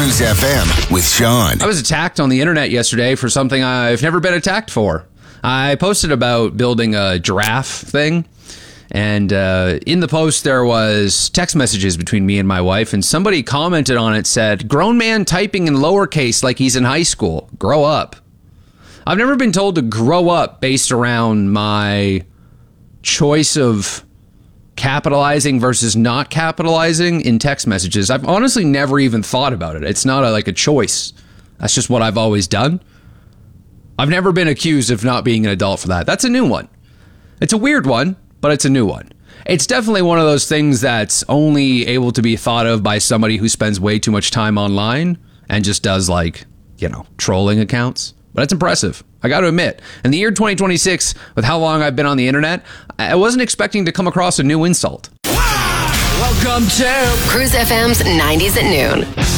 Cruise FM with Sean. I was attacked on the internet yesterday for something I've never been attacked for. I posted about building a giraffe thing, and in the post there was text messages between me and my wife, and somebody commented on it, said, "Grown man typing in lowercase like he's in high school. Grow up." I've never been told to grow up based around my choice of capitalizing versus not capitalizing in text messages. I've honestly never even thought about it. It's not like a choice. That's just what I've always done. I've never been accused of not being an adult for that. That's a new one. It's a weird one, but it's a new one. It's definitely one of those things that's only able to be thought of by somebody who spends way too much time online and just does trolling accounts. But it's impressive, I got to admit. In the year 2026, with how long I've been on the internet, I wasn't expecting to come across a new insult. Welcome to Cruise FM's 90s at noon.